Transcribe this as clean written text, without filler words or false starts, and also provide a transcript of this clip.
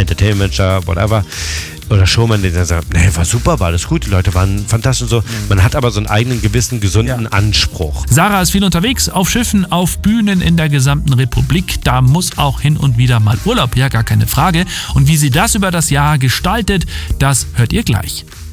Entertainment-Manager, whatever, oder Showman, der dann sagt, nee, war super, war alles gut, die Leute waren fantastisch und so. Man hat aber so einen eigenen, gewissen, gesunden Anspruch. Sarah ist viel unterwegs, auf Schiffen, auf Bühnen in der gesamten Republik. Da muss auch hin und wieder mal Urlaub, ja, gar keine Frage. Und wie sie das über das Jahr gestaltet, das hört ihr gleich.